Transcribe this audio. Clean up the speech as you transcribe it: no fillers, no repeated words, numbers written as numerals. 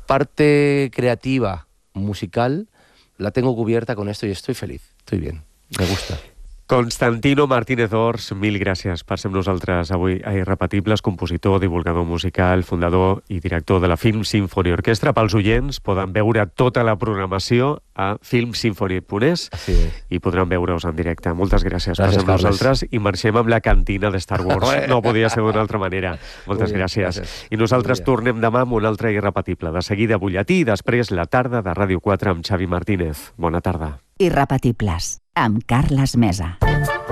parte creativa, musical, la tengo cubierta con esto y estoy feliz, estoy bien, me gusta. Constantino Martínez Ors, mil gràcies per ser amb nosaltres avui a Irrepetibles, compositor, divulgador musical, fundador i director de la Film Symphony Orquestra. Pels oients poden veure tota la programació a filmsymphony.es i podran veure-us en directe. Moltes gràcies per ser amb nosaltres i marxem amb la cantina de Star Wars. No podia ser d'una altra manera. Moltes gràcies. I nosaltres tornem demà amb un altre Irrepetible. De seguida butlletí i després la tarda de Ràdio 4 amb Xavi Martínez. Bona tarda. Irrepetibles, amb Carles Mesa.